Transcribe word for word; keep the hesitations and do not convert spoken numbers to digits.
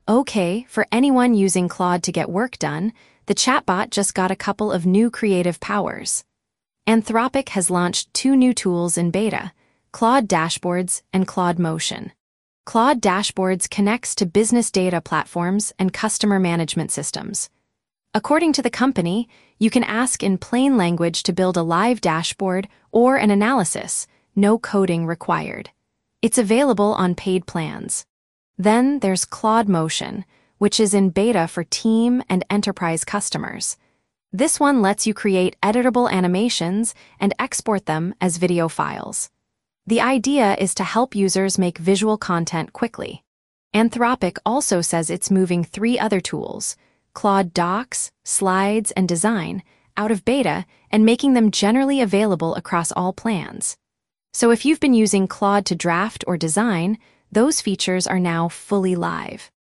Okay, for anyone using Claude to get work done, the chatbot just got a couple of new creative powers. Anthropic has launched two new tools in beta, Claude Dashboards and Claude Motion. Claude Dashboards connects to business data platforms and customer management systems. According to the company, you can ask in plain language to build a live dashboard or an analysis, no coding required. It's available on paid plans. Then there's Claude Motion, which is in beta for team and enterprise customers. This one lets you create editable animations and export them as video files. The idea is to help users make visual content quickly. Anthropic also says it's moving three other tools, Claude Docs, Slides, and Design, out of beta and making them generally available across all plans. So if you've been using Claude to draft or design, those features are now fully live.